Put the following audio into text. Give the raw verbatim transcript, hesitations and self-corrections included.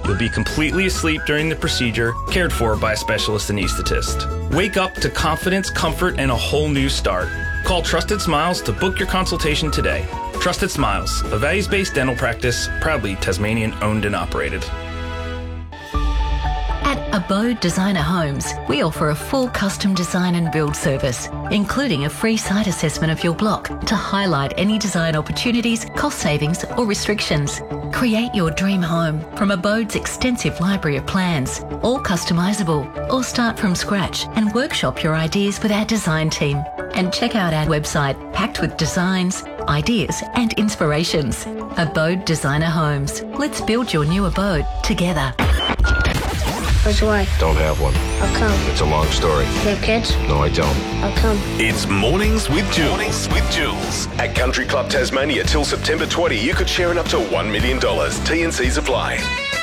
You'll be completely asleep during the procedure, cared for by a specialist anesthetist. Wake up to confidence, comfort, and a whole new start. Call Trusted Smiles to book your consultation today. Trusted Smiles, a values-based dental practice, proudly Tasmanian owned and operated. At Abode Designer Homes, we offer a full custom design and build service, including a free site assessment of your block to highlight any design opportunities, cost savings or restrictions. Create your dream home from Abode's extensive library of plans, all customisable, or start from scratch and workshop your ideas with our design team. And check out our website packed with designs, ideas and inspirations. Abode Designer Homes. Let's build your new abode together. Where's your wife? Don't have one. How come? It's a long story. You have kids? No, I don't. How come? It's Mornings with Jules. Mornings with Jules. At Country Club Tasmania till September twentieth, you could share in up to one million dollars. T and C's apply.